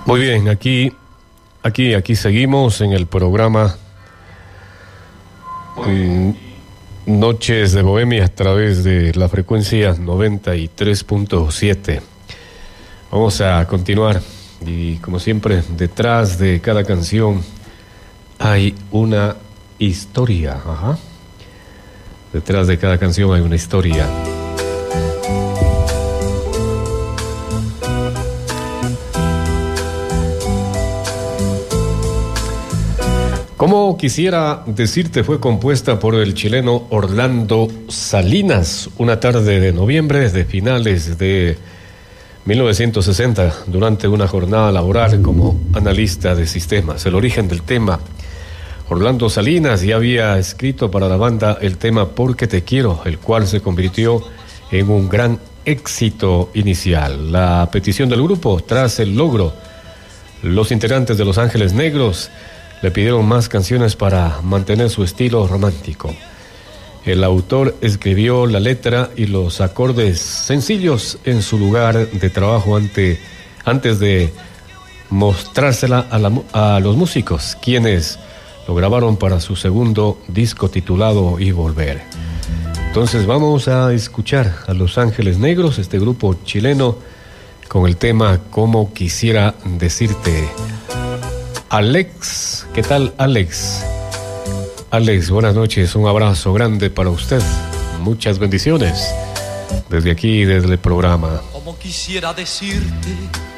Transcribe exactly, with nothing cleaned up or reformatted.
Muy bien, aquí, aquí, aquí seguimos en el programa mm, Noches de Bohemia a través de la frecuencia noventa y tres punto siete. Vamos a continuar y, como siempre, detrás de cada canción hay una historia. Ajá. Detrás de cada canción hay una historia. Como quisiera decirte fue compuesta por el chileno Orlando Salinas una tarde de noviembre de finales de mil novecientos sesenta durante una jornada laboral como analista de sistemas. El origen del tema: Orlando Salinas ya había escrito para la banda el tema Porque te quiero, el cual se convirtió en un gran éxito inicial. La petición del grupo, tras el logro, los integrantes de Los Ángeles Negros le pidieron más canciones para mantener su estilo romántico. El autor escribió la letra y los acordes sencillos en su lugar de trabajo ante, antes de mostrársela a, la, a los músicos, quienes lo grabaron para su segundo disco titulado Y Volver. Entonces vamos a escuchar a Los Ángeles Negros, este grupo chileno, con el tema Como quisiera decirte. Alex, ¿qué tal, Alex? Alex, buenas noches, un abrazo grande para usted. Muchas bendiciones desde aquí, desde el programa. Como quisiera decirte